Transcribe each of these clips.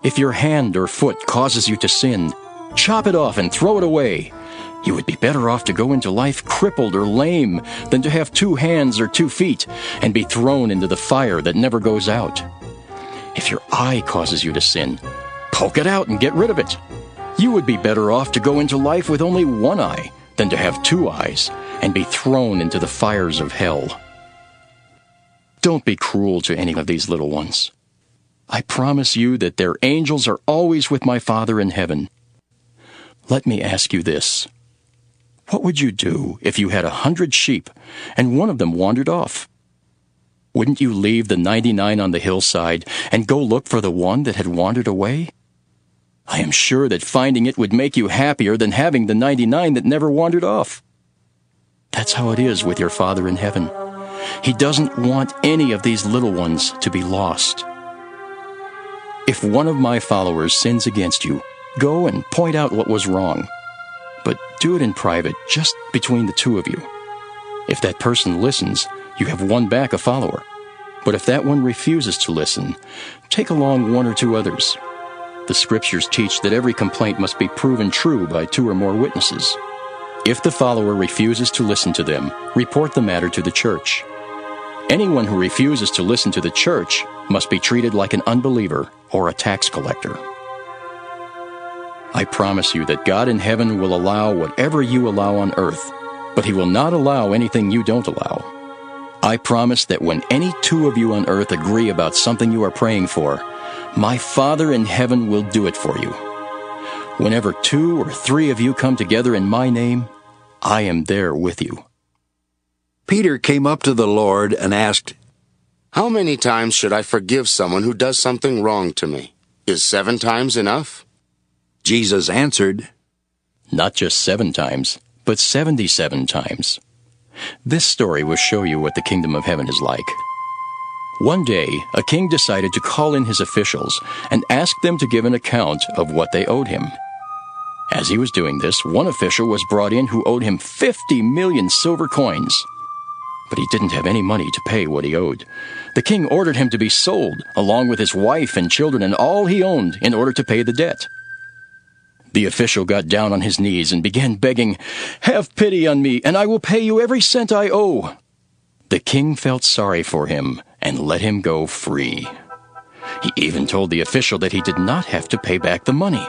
If your hand or foot causes you to sin, chop it off and throw it away. You would be better off to go into life crippled or lame than to have 2 hands or 2 feet and be thrown into the fire that never goes out. If your eye causes you to sin, poke it out and get rid of it. You would be better off to go into life with only 1 eye than to have 2 eyes and be thrown into the fires of hell. Don't be cruel to any of these little ones. I promise you that their angels are always with my Father in heaven. Let me ask you this. What would you do if you had 100 sheep and one of them wandered off? Wouldn't you leave the 99 on the hillside and go look for the one that had wandered away? I am sure that finding it would make you happier than having the 99 that never wandered off. That's how it is with your Father in heaven. He doesn't want any of these little ones to be lost. If one of my followers sins against you, go and point out what was wrong. But do it in private, just between the 2 of you. If that person listens, you have won back a follower. But if that one refuses to listen, take along 1 or 2 others. The Scriptures teach that every complaint must be proven true by 2 or more witnesses. If the follower refuses to listen to them, report the matter to the church. Anyone who refuses to listen to the church must be treated like an unbeliever or a tax collector. I promise you that God in heaven will allow whatever you allow on earth, but He will not allow anything you don't allow. I promise that when any 2 of you on earth agree about something you are praying for, my Father in heaven will do it for you. Whenever 2 or 3 of you come together in my name, I am there with you. Peter came up to the Lord and asked, How many times should I forgive someone who does something wrong to me? Is 7 times enough? Jesus answered, Not just 7 times, but 77 times. This story will show you what the kingdom of heaven is like. One day, a king decided to call in his officials and ask them to give an account of what they owed him. As he was doing this, one official was brought in who owed him 50 million silver coins. But he didn't have any money to pay what he owed. The king ordered him to be sold, along with his wife and children and all he owned, in order to pay the debt. The official got down on his knees and began begging, "Have pity on me, and I will pay you every cent I owe." The king felt sorry for him and let him go free. He even told the official that he did not have to pay back the money.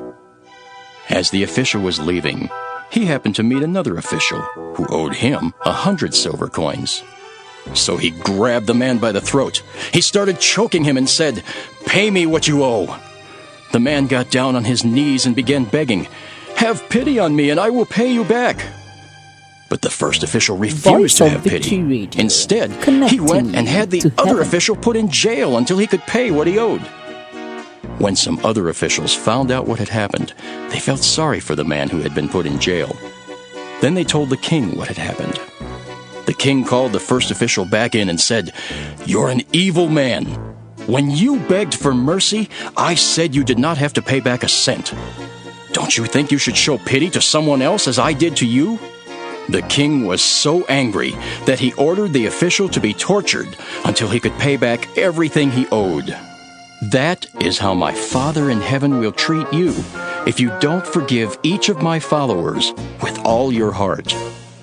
As the official was leaving, he happened to meet another official who owed him 100 silver coins. So he grabbed the man by the throat. He started choking him and said, "Pay me what you owe." The man got down on his knees and began begging, "Have pity on me and I will pay you back." But the first official refused to have pity. Instead, he went and had the other official put in jail until he could pay what he owed. When some other officials found out what had happened, they felt sorry for the man who had been put in jail. Then they told the king what had happened. The king called the first official back in and said, "You're an evil man. When you begged for mercy, I said you did not have to pay back a cent. Don't you think you should show pity to someone else as I did to you?" The king was so angry that he ordered the official to be tortured until he could pay back everything he owed. That is how my Father in heaven will treat you if you don't forgive each of my followers with all your heart.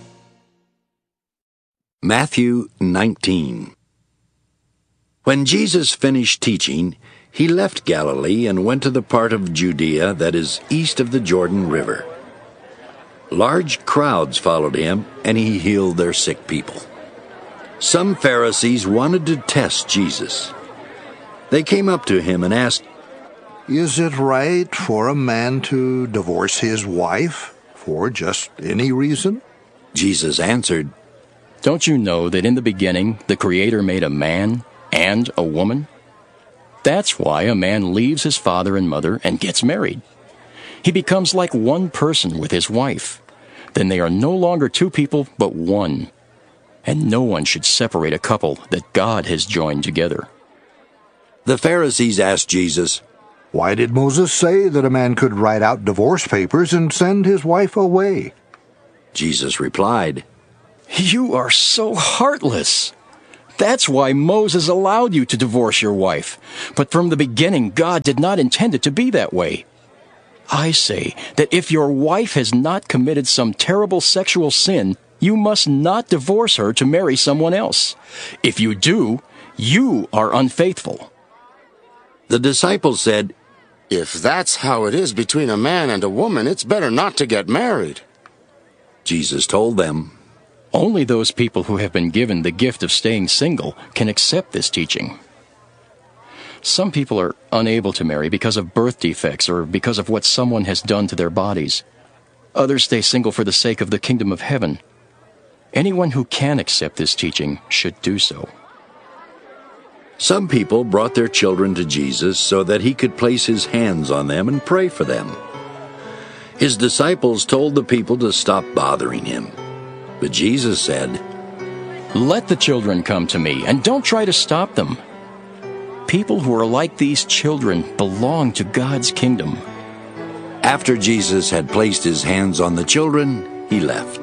Matthew 19. When Jesus finished teaching, he left Galilee and went to the part of Judea that is east of the Jordan River. Large crowds followed him, and he healed their sick people. Some Pharisees wanted to test Jesus. They came up to him and asked, "Is it right for a man to divorce his wife for just any reason?" Jesus answered, Don't you know that in the beginning the Creator made a man and a woman? That's why a man leaves his father and mother and gets married. He becomes like one person with his wife. Then they are no longer 2 people, but one. And no one should separate a couple that God has joined together. The Pharisees asked Jesus, "Why did Moses say that a man could write out divorce papers and send his wife away?" Jesus replied, You are so heartless. That's why Moses allowed you to divorce your wife. But from the beginning, God did not intend it to be that way. I say that if your wife has not committed some terrible sexual sin, you must not divorce her to marry someone else. If you do, you are unfaithful." The disciples said, If that's how it is between a man and a woman, it's better not to get married. Jesus told them, Only those people who have been given the gift of staying single can accept this teaching. Some people are unable to marry because of birth defects or because of what someone has done to their bodies. Others stay single for the sake of the kingdom of heaven. Anyone who can accept this teaching should do so. Some people brought their children to Jesus so that he could place his hands on them and pray for them. His disciples told the people to stop bothering him. But Jesus said, Let the children come to me, and don't try to stop them. People who are like these children belong to God's kingdom. After Jesus had placed his hands on the children, he left.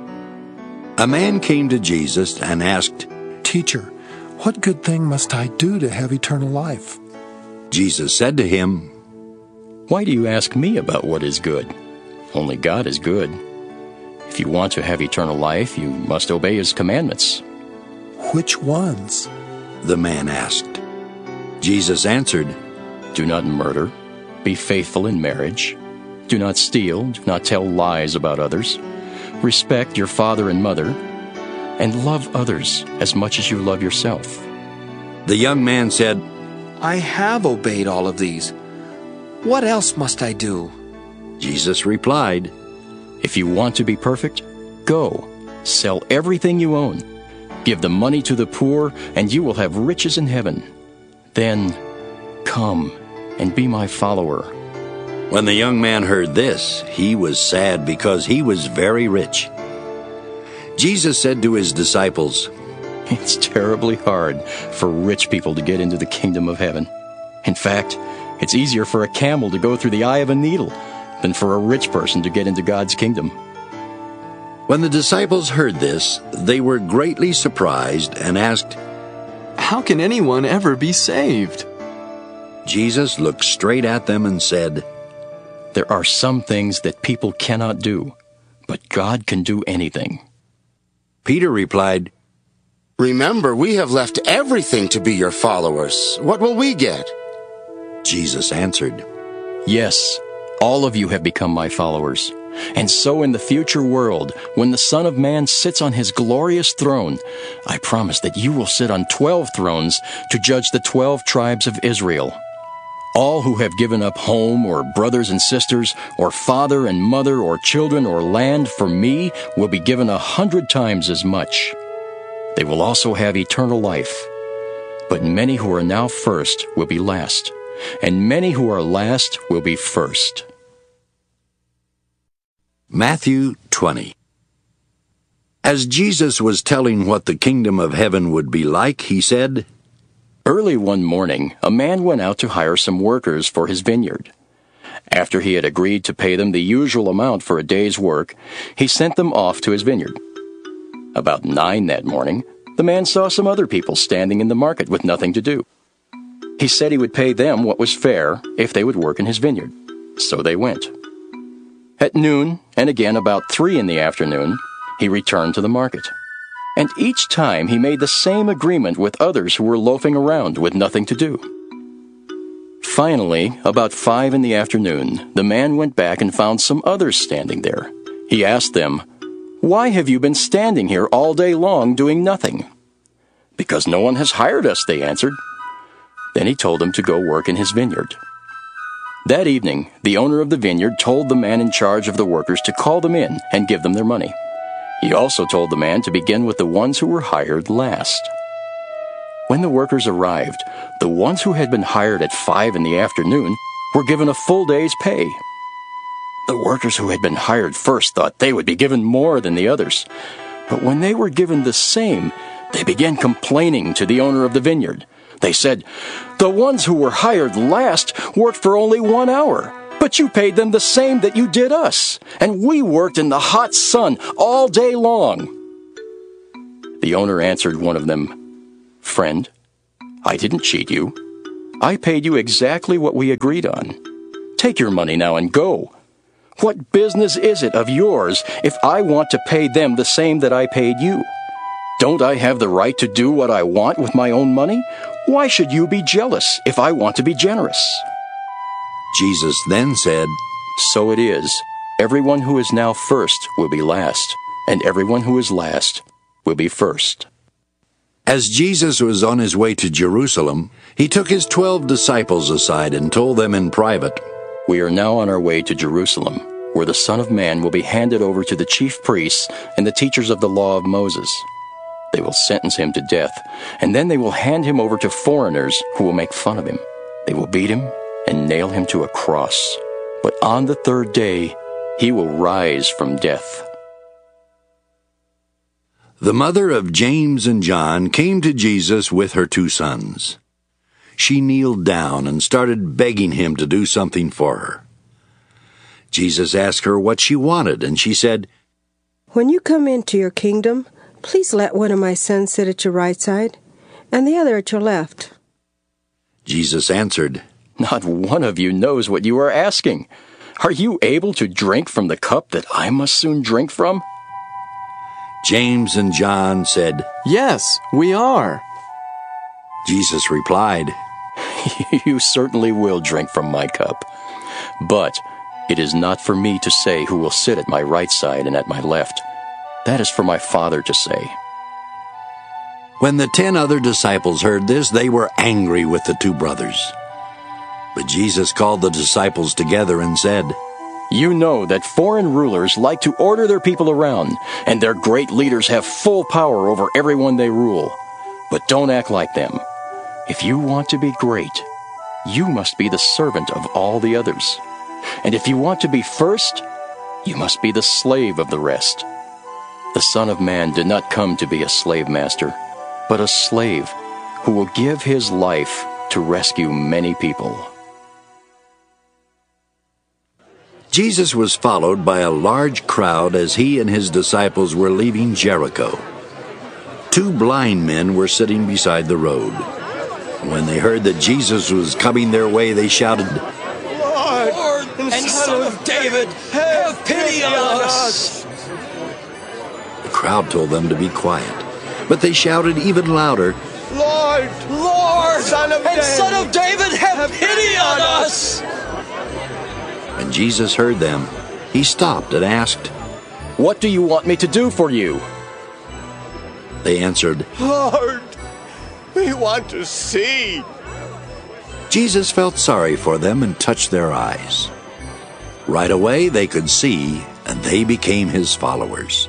A man came to Jesus and asked, "Teacher, what good thing must I do to have eternal life?" Jesus said to him, Why do you ask me about what is good? Only God is good. If you want to have eternal life, you must obey his commandments. "Which ones?" the man asked. Jesus answered, Do not murder. Be faithful in marriage. Do not steal. Do not tell lies about others. Respect your father and mother. And love others as much as you love yourself. The young man said, I have obeyed all of these. What else must I do? Jesus replied, If you want to be perfect, go. Sell everything you own. Give the money to the poor, and you will have riches in heaven. Then come and be my follower. When the young man heard this, he was sad because he was very rich. Jesus said to his disciples, It's terribly hard for rich people to get into the kingdom of heaven. In fact, it's easier for a camel to go through the eye of a needle than for a rich person to get into God's kingdom. When the disciples heard this, they were greatly surprised and asked, How can anyone ever be saved? Jesus looked straight at them and said, There are some things that people cannot do, but God can do anything. Peter replied, Remember, we have left everything to be your followers. What will we get? Jesus answered, Yes, all of you have become my followers. And so in the future world, when the Son of Man sits on his glorious throne, I promise that you will sit on 12 thrones to judge the 12 tribes of Israel. All who have given up home or brothers and sisters or father and mother or children or land for me will be given 100 times as much. They will also have eternal life. But many who are now first will be last, and many who are last will be first. Matthew 20. As Jesus was telling what the kingdom of heaven would be like, he said, Early one morning, a man went out to hire some workers for his vineyard. After he had agreed to pay them the usual amount for a day's work, he sent them off to his vineyard. About 9 that morning, the man saw some other people standing in the market with nothing to do. He said he would pay them what was fair if they would work in his vineyard. So they went. At noon, and again about 3 in the afternoon, he returned to the market. And each time he made the same agreement with others who were loafing around with nothing to do. Finally, about 5 in the afternoon, the man went back and found some others standing there. He asked them, Why have you been standing here all day long doing nothing? Because no one has hired us, they answered. Then he told them to go work in his vineyard. That evening, the owner of the vineyard told the man in charge of the workers to call them in and give them their money. He also told the man to begin with the ones who were hired last. When the workers arrived, the ones who had been hired at 5 in the afternoon were given a full day's pay. The workers who had been hired first thought they would be given more than the others. But when they were given the same, they began complaining to the owner of the vineyard. They said, The ones who were hired last worked for only 1 hour. But you paid them the same that you did us, and we worked in the hot sun all day long. The owner answered one of them, Friend, I didn't cheat you. I paid you exactly what we agreed on. Take your money now and go. What business is it of yours if I want to pay them the same that I paid you? Don't I have the right to do what I want with my own money? Why should you be jealous if I want to be generous? Jesus then said, So it is. Everyone who is now first will be last, and everyone who is last will be first. As Jesus was on his way to Jerusalem, he took his 12 disciples aside and told them in private, We are now on our way to Jerusalem, where the Son of Man will be handed over to the chief priests and the teachers of the law of Moses. They will sentence him to death, and then they will hand him over to foreigners who will make fun of him. They will beat him and nail him to a cross. But on the third day, he will rise from death. The mother of James and John came to Jesus with her 2 sons. She kneeled down and started begging him to do something for her. Jesus asked her what she wanted, and she said, When you come into your kingdom, please let one of my sons sit at your right side, and the other at your left. Jesus answered, Not one of you knows what you are asking. Are you able to drink from the cup that I must soon drink from? James and John said, Yes, we are. Jesus replied, You certainly will drink from my cup. But it is not for me to say who will sit at my right side and at my left. That is for my Father to say. When the 10 other disciples heard this, they were angry with the 2 brothers. But Jesus called the disciples together and said, You know that foreign rulers like to order their people around, and their great leaders have full power over everyone they rule. But don't act like them. If you want to be great, you must be the servant of all the others. And if you want to be first, you must be the slave of the rest. The Son of Man did not come to be a slave master, but a slave who will give his life to rescue many people. Jesus was followed by a large crowd as he and his disciples were leaving Jericho. 2 blind men were sitting beside the road. When they heard that Jesus was coming their way, they shouted, Lord and Son of David, have pity on us! The crowd told them to be quiet, but they shouted even louder, Lord, Son of David, have pity on us! When Jesus heard them, he stopped and asked, What do you want me to do for you? They answered, Lord, we want to see. Jesus felt sorry for them and touched their eyes. Right away they could see, and they became his followers.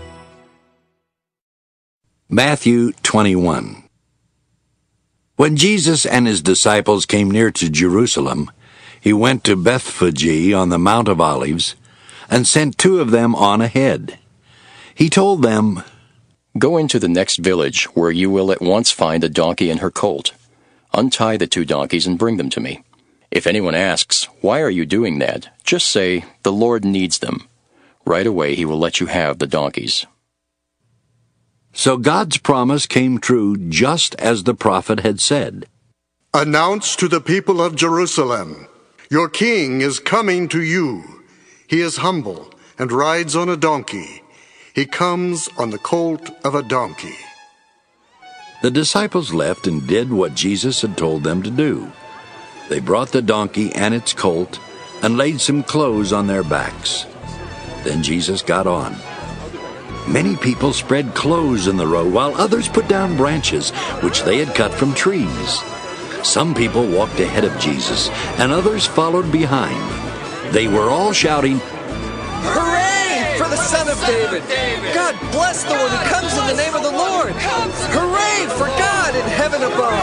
Matthew 21. When Jesus and his disciples came near to Jerusalem, he went to Bethphage on the Mount of Olives and sent 2 of them on ahead. He told them, Go into the next village, where you will at once find a donkey and her colt. Untie the 2 donkeys and bring them to me. If anyone asks, Why are you doing that? Just say, The Lord needs them. Right away he will let you have the donkeys. So God's promise came true just as the prophet had said. Announce to the people of Jerusalem, Your king is coming to you. He is humble and rides on a donkey. He comes on the colt of a donkey. The disciples left and did what Jesus had told them to do. They brought the donkey and its colt and laid some clothes on their backs. Then Jesus got on. Many people spread clothes in the road, while others put down branches which they had cut from trees. Some people walked ahead of Jesus, and others followed behind. They were all shouting, Hooray for the Son of David! God bless the one who comes in the name of the Lord! Hooray for God in heaven above!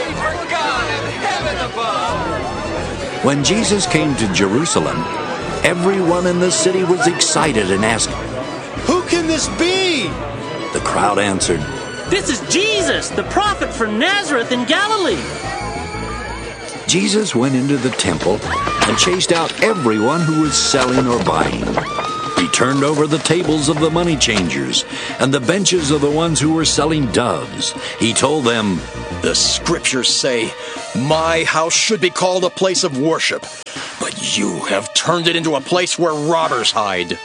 When Jesus came to Jerusalem, everyone in the city was excited and asked, Who can this be? The crowd answered, This is Jesus, the prophet from Nazareth in Galilee. Jesus went into the temple and chased out everyone who was selling or buying. He turned over the tables of the money changers and the benches of the ones who were selling doves. He told them, The scriptures say, my house should be called a place of worship, but you have turned it into a place where robbers hide.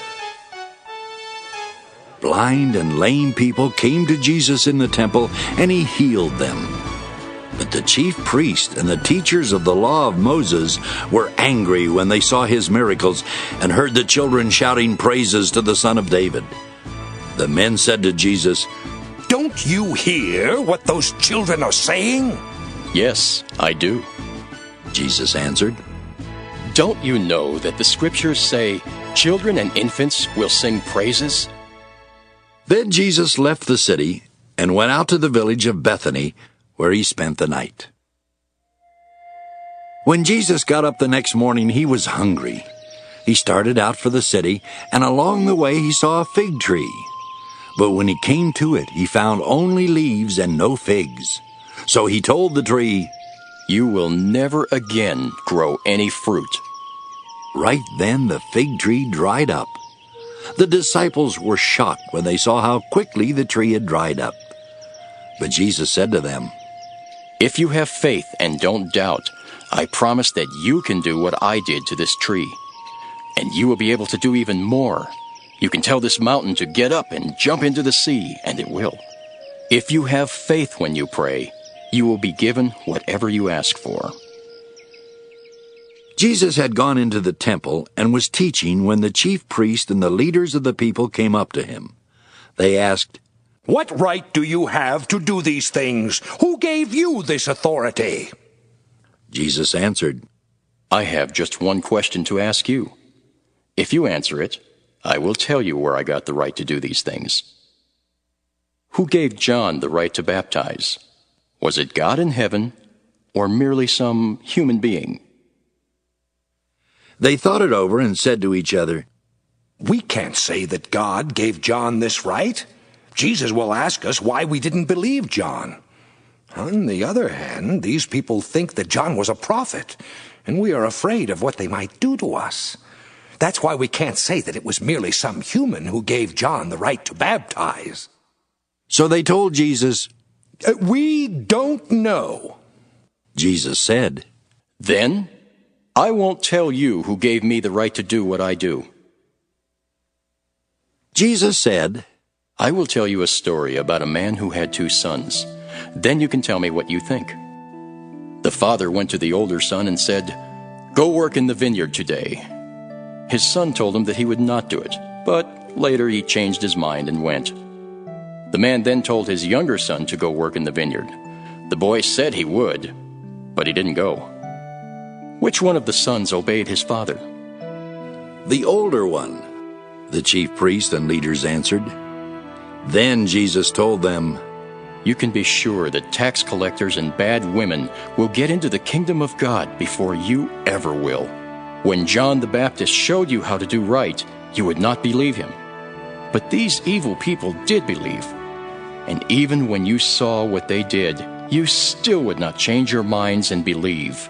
Blind and lame people came to Jesus in the temple, and he healed them. But the chief priest and the teachers of the law of Moses were angry when they saw his miracles and heard the children shouting praises to the Son of David. The men said to Jesus, "Don't you hear what those children are saying?" Yes, I do. Jesus answered, Don't you know that the scriptures say, children and infants will sing praises? Then Jesus left the city and went out to the village of Bethany, where he spent the night. When Jesus got up the next morning, he was hungry. He started out for the city, and along the way he saw a fig tree. But when he came to it, he found only leaves and no figs. So he told the tree, You will never again grow any fruit. Right then the fig tree dried up. The disciples were shocked when they saw how quickly the tree had dried up. But Jesus said to them, If you have faith and don't doubt, I promise that you can do what I did to this tree. And you will be able to do even more. You can tell this mountain to get up and jump into the sea, and it will. If you have faith when you pray, you will be given whatever you ask for. Jesus had gone into the temple and was teaching when the chief priest and the leaders of the people came up to him. They asked, "What right do you have to do these things? Who gave you this authority?" Jesus answered, I have just one question to ask you. If you answer it, I will tell you where I got the right to do these things. Who gave John the right to baptize? Was it God in heaven, or merely some human being? They thought it over and said to each other, "We can't say that God gave John this right. Jesus will ask us why we didn't believe John. On the other hand, these people think that John was a prophet, and we are afraid of what they might do to us. That's why we can't say that it was merely some human who gave John the right to baptize." So they told Jesus, "We don't know." Jesus said, Then I won't tell you who gave me the right to do what I do. Jesus said, I will tell you a story about a man who had 2 sons. Then you can tell me what you think. The father went to the older son and said, Go work in the vineyard today. His son told him that he would not do it, but later he changed his mind and went. The man then told his younger son to go work in the vineyard. The boy said he would, but he didn't go. Which one of the sons obeyed his father? The older one, the chief priests and leaders answered. Then Jesus told them, You can be sure that tax collectors and bad women will get into the kingdom of God before you ever will. When John the Baptist showed you how to do right, you would not believe him. But these evil people did believe. And even when you saw what they did, you still would not change your minds and believe.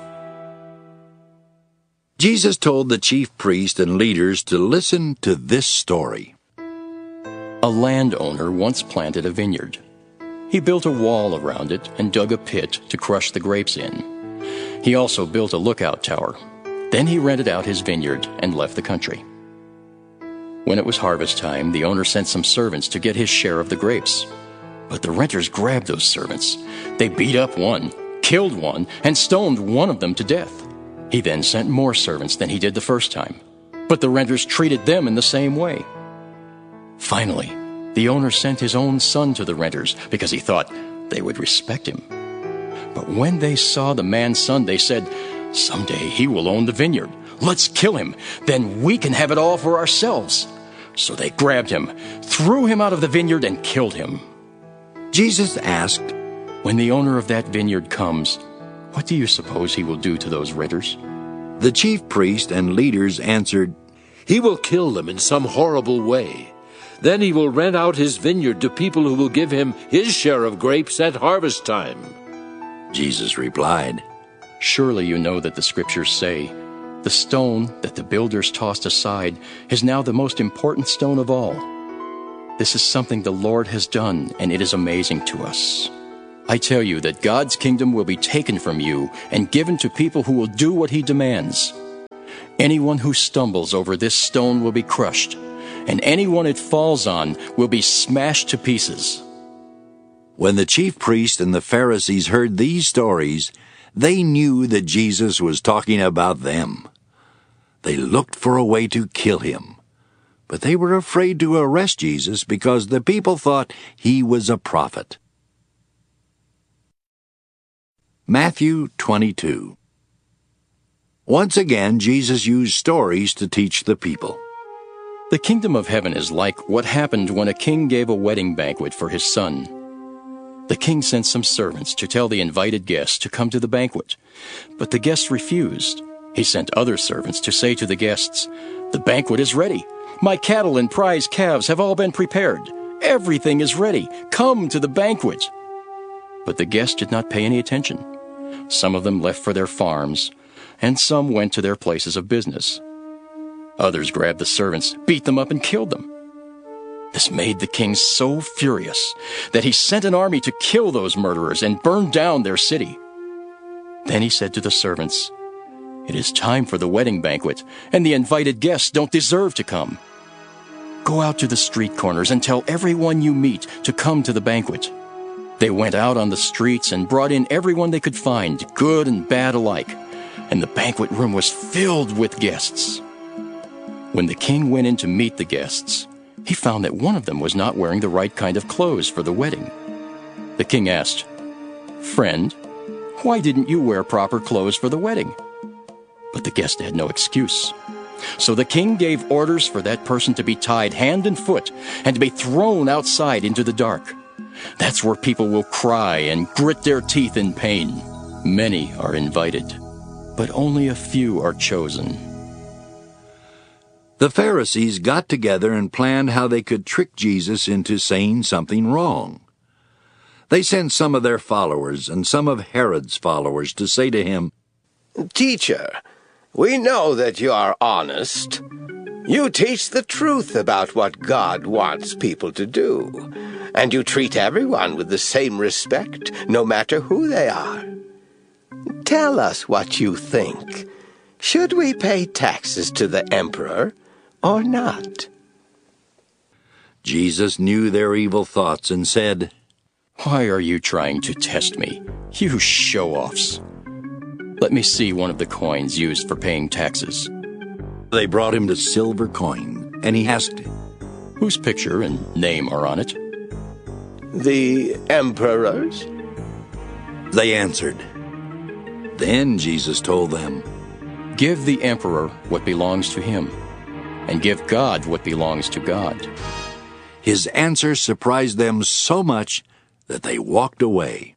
Jesus told the chief priests and leaders to listen to this story. A landowner once planted a vineyard. He built a wall around it and dug a pit to crush the grapes in. He also built a lookout tower. Then he rented out his vineyard and left the country. When it was harvest time, the owner sent some servants to get his share of the grapes. But the renters grabbed those servants. They beat up one, killed one, and stoned one of them to death. He then sent more servants than he did the first time. But the renters treated them in the same way. Finally, the owner sent his own son to the renters because he thought they would respect him. But when they saw the man's son, they said, Someday he will own the vineyard. Let's kill him. Then we can have it all for ourselves. So they grabbed him, threw him out of the vineyard, and killed him. Jesus asked, When the owner of that vineyard comes, what do you suppose he will do to those renters? The chief priest and leaders answered, He will kill them in some horrible way. Then he will rent out his vineyard to people who will give him his share of grapes at harvest time. Jesus replied, Surely you know that the scriptures say, The stone that the builders tossed aside is now the most important stone of all. This is something the Lord has done, and it is amazing to us. I tell you that God's kingdom will be taken from you and given to people who will do what he demands. Anyone who stumbles over this stone will be crushed, and anyone it falls on will be smashed to pieces." When the chief priests and the Pharisees heard these stories, they knew that Jesus was talking about them. They looked for a way to kill him, but they were afraid to arrest Jesus because the people thought he was a prophet. Matthew 22. Once again, Jesus used stories to teach the people. The kingdom of heaven is like what happened when a king gave a wedding banquet for his son. The king sent some servants to tell the invited guests to come to the banquet, but the guests refused. He sent other servants to say to the guests, "The banquet is ready. My cattle and prize calves have all been prepared. Everything is ready. Come to the banquet." But the guests did not pay any attention. Some of them left for their farms, and some went to their places of business. Others grabbed the servants, beat them up, and killed them. This made the king so furious that he sent an army to kill those murderers and burn down their city. Then he said to the servants, "It is time for the wedding banquet, and the invited guests don't deserve to come. Go out to the street corners and tell everyone you meet to come to the banquet." They went out on the streets and brought in everyone they could find, good and bad alike, and the banquet room was filled with guests. When the king went in to meet the guests, he found that one of them was not wearing the right kind of clothes for the wedding. The king asked, "Friend, why didn't you wear proper clothes for the wedding?" But the guest had no excuse. So the king gave orders for that person to be tied hand and foot and to be thrown outside into the dark. That's where people will cry and grit their teeth in pain. Many are invited, but only a few are chosen. The Pharisees got together and planned how they could trick Jesus into saying something wrong. They sent some of their followers and some of Herod's followers to say to him, "Teacher, we know that you are honest. You teach the truth about what God wants people to do, and you treat everyone with the same respect, no matter who they are. Tell us what you think. Should we pay taxes to the emperor or not?" Jesus knew their evil thoughts and said, "Why are you trying to test me, you show-offs? Let me see one of the coins used for paying taxes." They brought him the silver coin, and he asked, "Whose picture and name are on it?" "The emperor's." They answered. Then Jesus told them, "Give the emperor what belongs to him, and give God what belongs to God." His answer surprised them so much that they walked away.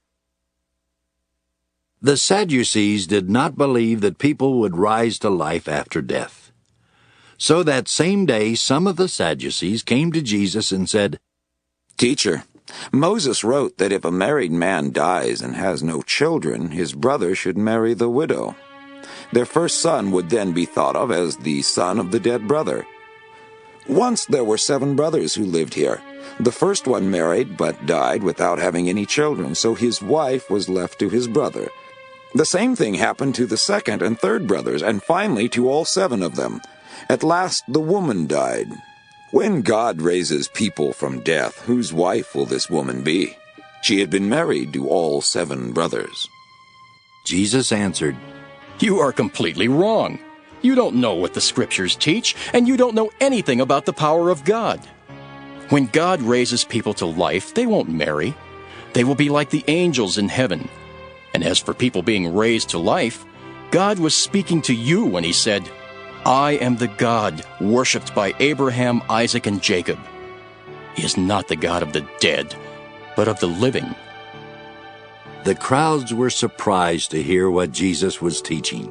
The Sadducees did not believe that people would rise to life after death. So that same day, some of the Sadducees came to Jesus and said, "Teacher, Moses wrote that if a married man dies and has no children, his brother should marry the widow. Their first son would then be thought of as the son of the dead brother. Once there were 7 brothers who lived here. The first one married but died without having any children, so his wife was left to his brother. The same thing happened to the second and third brothers, and finally to all 7 of them. At last the woman died. When God raises people from death, whose wife will this woman be? She had been married to all 7 brothers." Jesus answered, "You are completely wrong. You don't know what the Scriptures teach, and you don't know anything about the power of God. When God raises people to life, they won't marry. They will be like the angels in heaven. And as for people being raised to life, God was speaking to you when he said, 'I am the God worshipped by Abraham, Isaac, and Jacob.' He is not the God of the dead, but of the living." The crowds were surprised to hear what Jesus was teaching.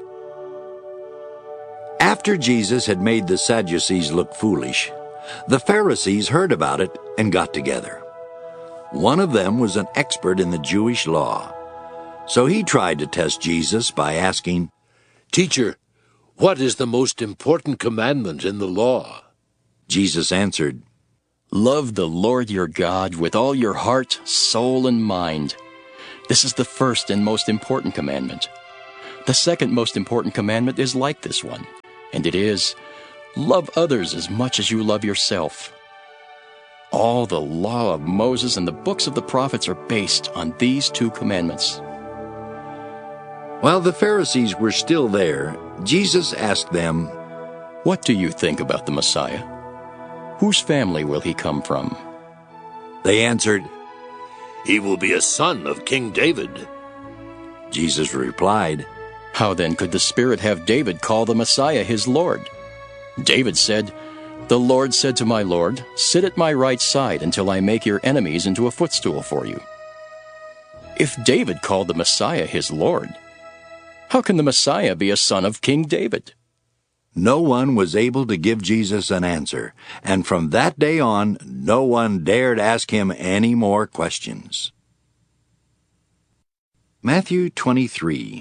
After Jesus had made the Sadducees look foolish, the Pharisees heard about it and got together. One of them was an expert in the Jewish law, so he tried to test Jesus by asking, "Teacher, what is the most important commandment in the law?" Jesus answered, "Love the Lord your God with all your heart, soul, and mind, This is the first and most important commandment. The second most important commandment is like this one, and it is, love others as much as you love yourself. All the law of Moses and the books of the prophets are based on these two commandments. While the Pharisees were still there, Jesus asked them, "What do you think about the Messiah? Whose family will he come from?" They answered, "He will be a son of King David." Jesus replied, "How then could the Spirit have David call the Messiah his Lord? David said, 'The Lord said to my Lord, sit at my right side until I make your enemies into a footstool for you.' If David called the Messiah his Lord, how can the Messiah be a son of King David?" No one was able to give Jesus an answer, and from that day on, no one dared ask him any more questions. Matthew 23.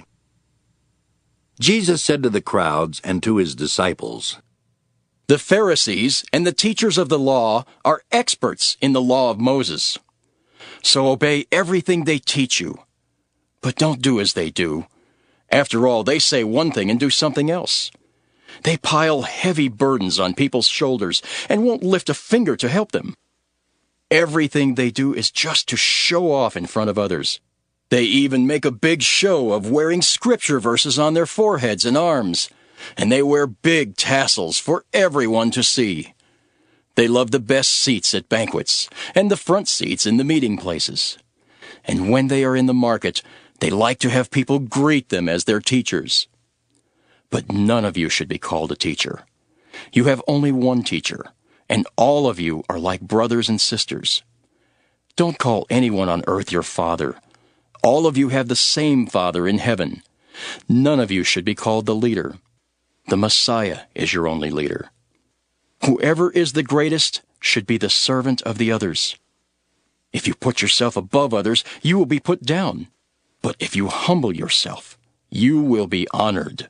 Jesus said to the crowds and to his disciples, "The Pharisees and the teachers of the law are experts in the law of Moses. So obey everything they teach you. But don't do as they do. After all, they say one thing and do something else. They pile heavy burdens on people's shoulders and won't lift a finger to help them. Everything they do is just to show off in front of others. They even make a big show of wearing scripture verses on their foreheads and arms, and they wear big tassels for everyone to see. They love the best seats at banquets and the front seats in the meeting places. And when they are in the market, they like to have people greet them as their teachers. But none of you should be called a teacher. You have only one teacher, and all of you are like brothers and sisters. Don't call anyone on earth your father. All of you have the same Father in heaven. None of you should be called the leader. The Messiah is your only leader. Whoever is the greatest should be the servant of the others. If you put yourself above others, you will be put down. But if you humble yourself, you will be honored.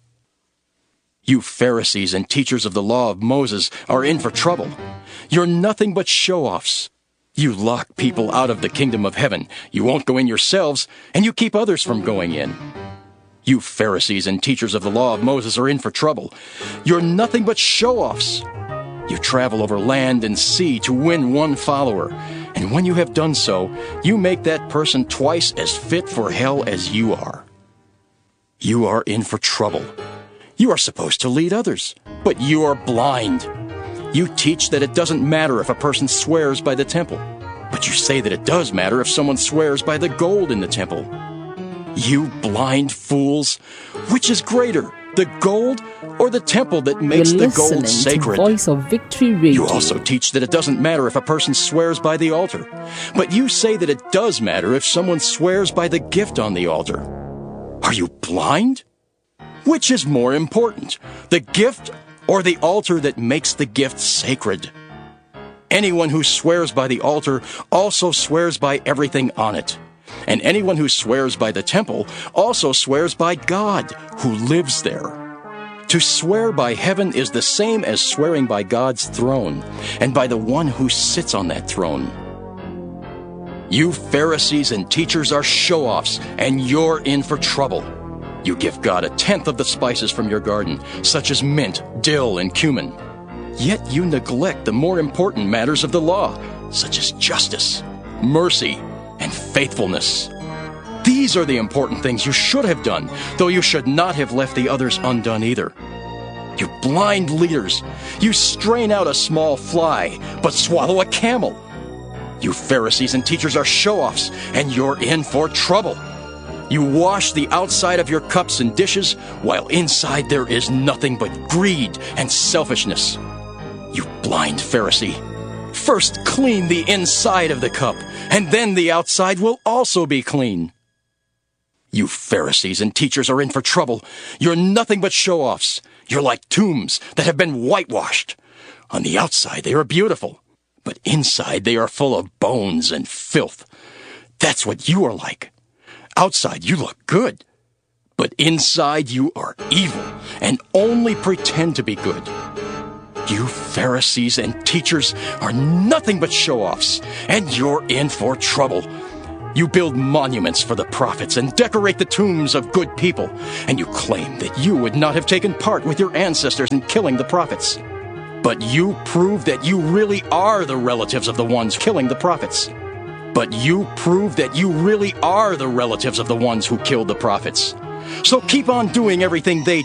You Pharisees and teachers of the law of Moses are in for trouble. You're nothing but show-offs. You lock people out of the kingdom of heaven. You won't go in yourselves, and you keep others from going in. You Pharisees and teachers of the law of Moses are in for trouble. You're nothing but show-offs. You travel over land and sea to win one follower, and when you have done so, you make that person twice as fit for hell as you are. You are in for trouble. You are supposed to lead others, but you are blind. You teach that it doesn't matter if a person swears by the temple, but you say that it does matter if someone swears by the gold in the temple. You blind fools! Which is greater, the gold or the temple that makes the gold sacred? Voice of Victory Radio. You also teach that it doesn't matter if a person swears by the altar, but you say that it does matter if someone swears by the gift on the altar. Are you blind? Which is more important, the gift or the altar that makes the gift sacred? Anyone who swears by the altar also swears by everything on it. And anyone who swears by the temple also swears by God, who lives there. To swear by heaven is the same as swearing by God's throne, and by the one who sits on that throne. You Pharisees and teachers are show-offs, and you're in for trouble. You give God 1/10 of the spices from your garden, such as mint, dill, and cumin. Yet you neglect the more important matters of the law, such as justice, mercy, and faithfulness. These are the important things you should have done, though you should not have left the others undone either. You blind leaders, you strain out a small fly, but swallow a camel. You Pharisees and teachers are show-offs, and you're in for trouble. You wash the outside of your cups and dishes, while inside there is nothing but greed and selfishness. You blind Pharisee, first clean the inside of the cup, and then the outside will also be clean. You Pharisees and teachers are in for trouble. You're nothing but show-offs. You're like tombs that have been whitewashed. On the outside they are beautiful, but inside they are full of bones and filth. That's what you are like. Outside you look good, but inside you are evil and only pretend to be good. You Pharisees and teachers are nothing but show-offs, and you're in for trouble. You build monuments for the prophets and decorate the tombs of good people, and you claim that you would not have taken part with your ancestors in killing the prophets. But you prove that you really are the relatives of the ones killing the prophets. But you prove that you really are the relatives of the ones who killed the prophets. So keep on doing everything they